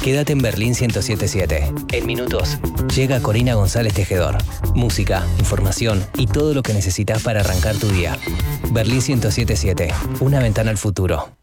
Quédate en Berlín 107.7. En minutos llega Corina González Tejedor. Música, información y todo lo que necesitas para arrancar tu día. Berlín 107.7. Una ventana al futuro.